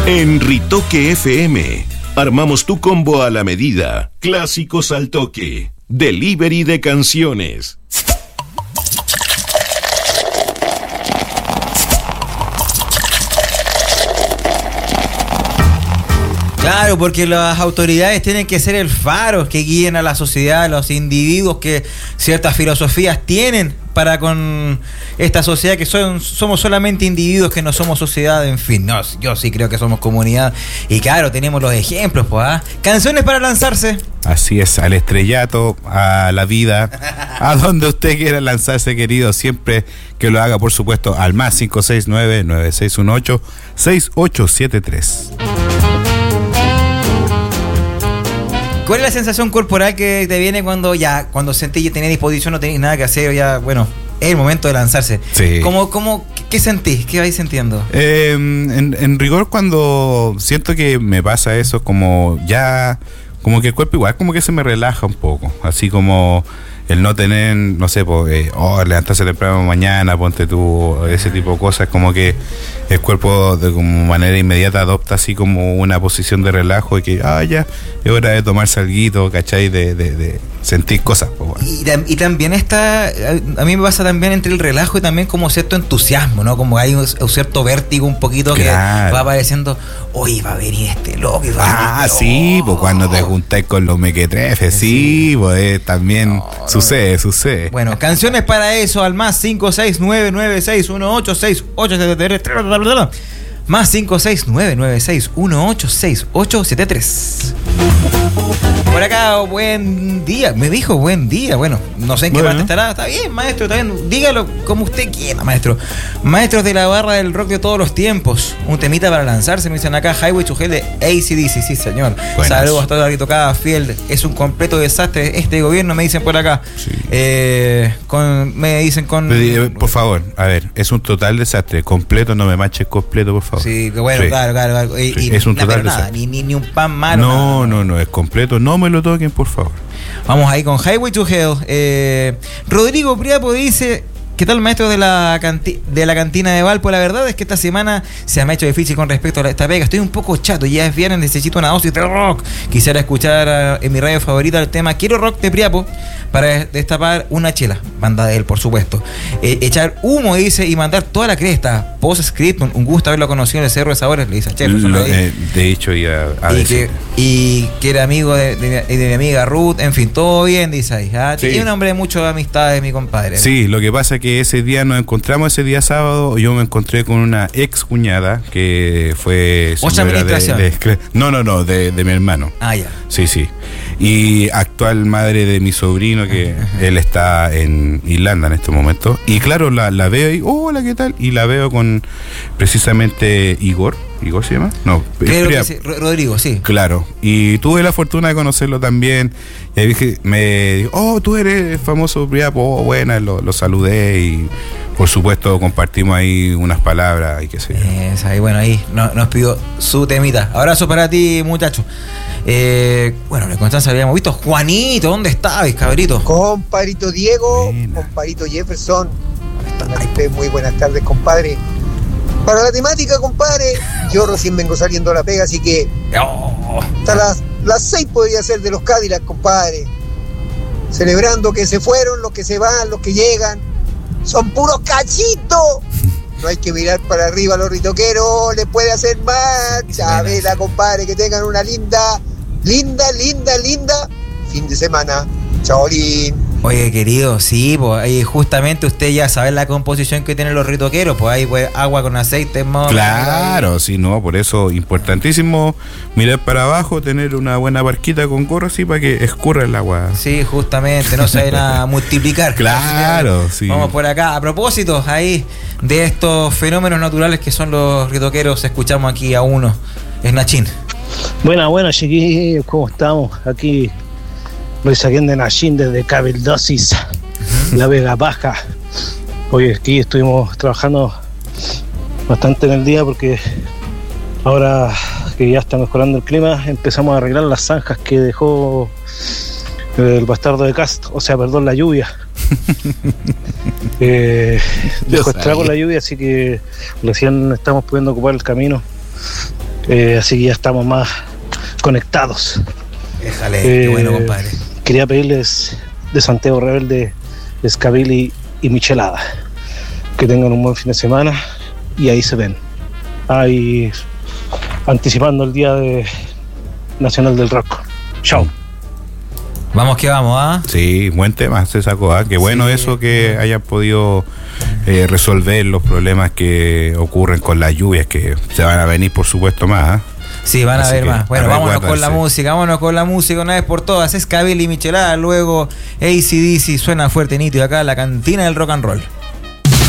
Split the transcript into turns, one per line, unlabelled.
En Ritoque FM, armamos tu combo a la medida. Clásicos al toque. Delivery de canciones.
Claro, porque las autoridades tienen que ser el faro que guíen a la sociedad, a los individuos que ciertas filosofías tienen para con esta sociedad, que somos solamente individuos, que no somos sociedad, en fin. No, yo sí creo que somos comunidad. Y claro, tenemos los ejemplos, pues, ¿ah? Canciones para lanzarse.
Así es, al estrellato, a la vida, a donde usted quiera lanzarse, querido, siempre que lo haga, por supuesto, al más 569-9618-6873.
¿Cuál es la sensación corporal que te viene cuando sentís que tenés disposición, no tenés nada que hacer, ya, bueno, es el momento de lanzarse?
Sí.
¿Qué sentís? ¿Qué vais sintiendo?
En rigor, cuando siento que me pasa eso, como ya, como que el cuerpo igual como que se me relaja un poco, así como el no tener, no sé, levantarse temprano mañana, ponte tú, ese tipo de cosas, como que el cuerpo de como manera inmediata adopta así como una posición de relajo y que, ya, es hora de tomarse alguito, ¿cachai? De sentir cosas.
Y también está, a mí me pasa también entre el relajo y también como cierto entusiasmo, ¿no? Como hay un cierto vértigo un poquito, claro, que va apareciendo, hoy va a venir este loco.
Sí, pues cuando te juntáis con los mequetrefes, sí, pues también sucede.
Bueno, canciones para eso al más 56996186873. Más 56996186873. Por acá, buen día. Me dijo buen día. Bueno, no sé en qué parte estará. Está bien, maestro, está bien. Dígalo como usted quiera, maestro. Maestros de la barra del rock de todos los tiempos. Un temita para lanzarse. Me dicen acá, Highway to Hell de AC/DC. Sí, señor. Buenas. Saludos a toda la Ritocada Field. Es un completo desastre este gobierno, me dicen por acá. Sí. Me dicen con...
Por favor, a ver, es un total desastre. Completo, no me manches completo, por favor.
Sí, bueno, sí. Claro. Y
es un total desastre.
Ni un pan malo.
No, es completo. No me lo toquen, por favor.
Vamos ahí con Highway to Hell. Rodrigo Priapo dice: ¿qué tal, maestro de la cantina de Valpo? La verdad es que esta semana se me ha hecho difícil con respecto a esta pega. Estoy un poco chato, ya es viernes, necesito una dosis de rock. Quisiera escuchar en mi radio favorita el tema Quiero Rock de Priapo para destapar una chela, banda de él, por supuesto. Echar humo, dice, y mandar toda la cresta. Post-script, un gusto haberlo conocido en el Cerro de Sabores, le dice a Chelo.
De hecho,
y que era amigo de mi amiga Ruth, en fin, todo bien, dice ahí. Sí. Tiene un hombre de muchas amistades, mi compadre.
Sí, lo que pasa es que ese día nos encontramos, ese día sábado, yo me encontré con una ex cuñada que fue señora de mi hermano.
Ya.
Sí. Y actual madre de mi sobrino, que él está en Irlanda en este momento. Y claro, la veo y, hola, ¿qué tal? Y la veo con precisamente Igor se llama, no,
creo que sí, Rodrigo, sí,
claro, y tuve la fortuna de conocerlo también, y ahí me dijo, tú eres famoso Priapo, buena, lo saludé y por supuesto compartimos ahí unas palabras y qué sé yo.
Ahí, bueno, ahí nos pidió su temita. Abrazo para ti, muchacho. Bueno, en Constanza habíamos visto. Juanito, ¿dónde estabas, cabrito?
Compadrito Diego, compadrito Jefferson. Muy buenas tardes, compadre. Para la temática, compadre, yo recién vengo saliendo a la pega, así que hasta las 6 podría ser de los Cadillacs, compadre. Celebrando que se fueron, los que se van, los que llegan. Son puros cachitos. No hay que mirar para arriba a los ritoqueros, les puede hacer más. Chabela, compadre, que tengan una linda fin de semana. Chaolín.
Oye, querido, sí, pues ahí justamente usted ya sabe la composición que tienen los ritoqueros, pues ahí pues agua con aceite, más.
Claro, sí, no, por eso importantísimo mirar para abajo, tener una buena barquita con gorro así para que escurra el agua.
Sí, justamente, no se vayan a multiplicar.
Claro, sí.
Vamos por acá. A propósito, ahí de estos fenómenos naturales que son los ritoqueros, escuchamos aquí a uno, es Nachín.
Buenas, chiquillos, ¿cómo estamos? Aquí Luis Aguén de Nachín desde Cabildosis, La Vega Baja. Hoy aquí estuvimos trabajando bastante en el día porque ahora que ya está mejorando el clima empezamos a arreglar las zanjas que dejó el bastardo de Cast, la lluvia. Dejó estrago la lluvia, así que recién estamos pudiendo ocupar el camino Así que ya estamos más conectados.
Déjale, qué bueno, compadre.
Quería pedirles de Santiago Rebelde, Escabili y Michelada que tengan un buen fin de semana y ahí se ven. Ahí anticipando el Día Nacional del Rock. Chao.
Vamos que vamos, ¿ah?
Sí, buen tema se sacó, Qué bueno eso que hayan podido resolver los problemas que ocurren con las lluvias, que se van a venir, por supuesto, más,
Sí, van a ver más. Bueno, vámonos con la música una vez por todas. Es Escabili y Michelada, luego AC/DC, suena fuerte, nítido acá, la cantina del rock and roll.